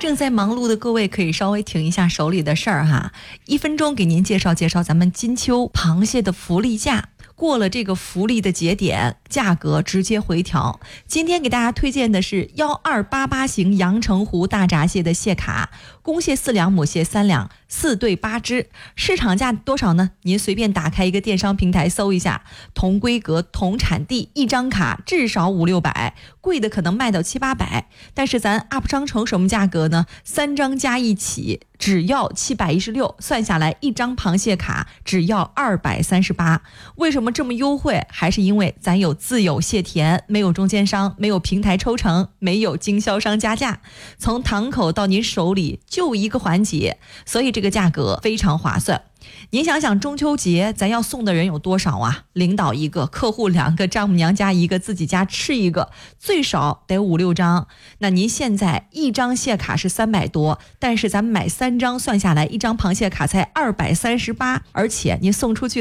正在忙碌的各位可以稍微停一下手里的事儿哈，1分钟给您介绍介绍咱们金秋螃蟹的福利价。过了这个福利的节点，价格直接回调。今天给大家推荐的是1288型阳澄湖大闸蟹的蟹卡，公蟹4两，母蟹3两，4对8只。市场价多少呢？您随便打开一个电商平台搜一下，同规格同产地，一张卡至少500-600，贵的可能卖到700-800。但是咱 UP 商城什么价格呢？3张加一起只要716，算下来一张螃蟹卡只要238。为什么这么优惠？还是因为咱有自有蟹田，没有中间商，没有平台抽成，没有经销商加价，从堂口到您手里就一个环节，所以这个价格非常划算。您想想中秋节咱要送的人有多少啊？领导1个，客户2个，丈母娘家1个，自己家吃1个，最少得5-6张。那您现在一张蟹卡是300多，但是咱们买3张算下来，一张螃蟹卡才238，而且您送出去